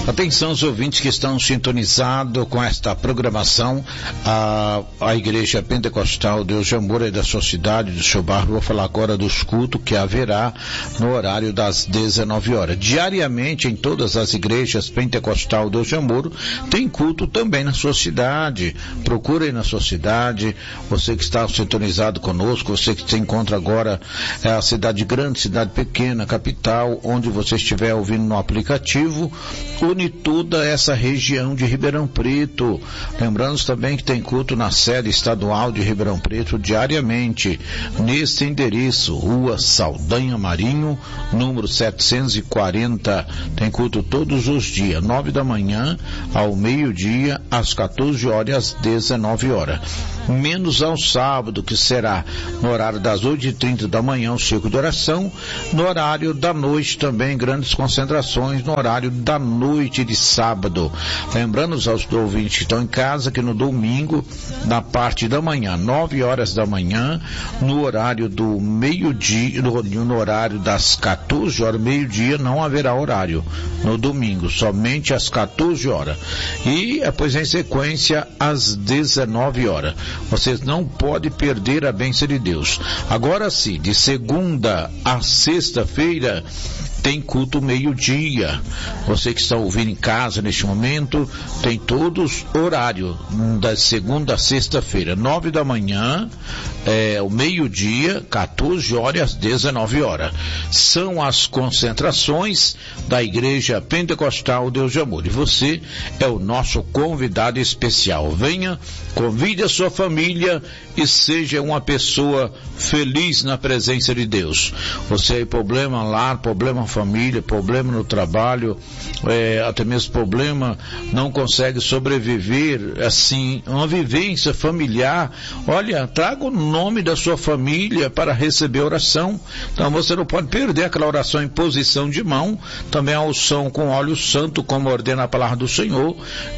Atenção os ouvintes que estão sintonizados com esta programação, a Igreja Pentecostal Deus de Amor aí da sua cidade, do seu bairro. Vou falar agora dos cultos que haverá no horário das 19 horas. Diariamente em todas as igrejas Pentecostal Deus de Amor tem culto também na sua cidade. Procure aí na sua cidade, você que está sintonizado conosco, você que se encontra agora a cidade grande, cidade pequena, capital, onde você estiver ouvindo no aplicativo, une toda essa região de Ribeirão Preto. Lembrando também que tem culto na sede estadual de Ribeirão Preto diariamente, neste endereço, Rua Saldanha Marinho, número 740. Tem culto todos os dias, 9 da manhã ao meio-dia, às 14 horas e às 19 horas. Menos ao sábado, que será no horário das 8h30 da manhã, o ciclo de oração, no horário da noite também, grandes concentrações no horário da noite de sábado. Lembrando aos ouvintes que estão em casa que no domingo, na parte da manhã, 9 horas da manhã, no horário do meio-dia, no horário das 14 horas, meio-dia, não haverá horário no domingo, somente às 14 horas. E depois em sequência às 19 horas. Vocês não podem perder a bênção de Deus. Agora sim, de segunda a sexta-feira, tem culto meio-dia. Você que está ouvindo em casa neste momento, tem todos horário, da segunda a sexta-feira, 9 da manhã, o meio-dia, 14 horas e às 19 horas. São as concentrações da Igreja Pentecostal Deus de Amor. E você é o nosso convidado especial. Venha, convide a sua família e seja uma pessoa feliz na presença de Deus. Você tem problema lá, problema família, problema no trabalho, até mesmo problema, não consegue sobreviver, assim, uma vivência familiar. Olha, traga o nome da sua família para receber oração. Então você não pode perder aquela oração em posição de mão, também a unção com óleo santo, como ordena a palavra do Senhor,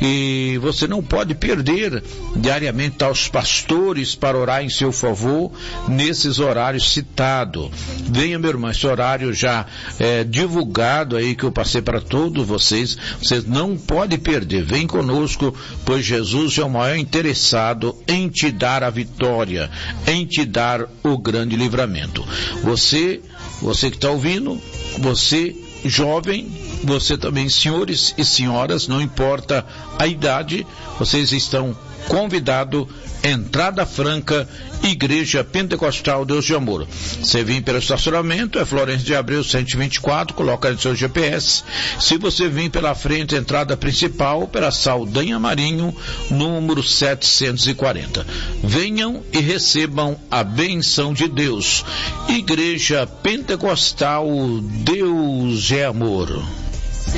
e você não pode perder diariamente aos pastores para orar em seu favor nesses horários citados. Venha, meu irmão, esse horário já divulgado aí que eu passei para todos vocês não podem perder. Vem conosco, pois Jesus é o maior interessado em te dar a vitória, em te dar o grande livramento. Você que está ouvindo, você jovem, você também, senhores e senhoras, não importa a idade, vocês estão convidados. Entrada franca, Igreja Pentecostal Deus de Amor. Você vir pelo estacionamento, é Florencio de Abreu 124, coloca no seu GPS. Se você vir pela frente, entrada principal, pela Saldanha Marinho, número 740. Venham e recebam a benção de Deus. Igreja Pentecostal Deus é Amor.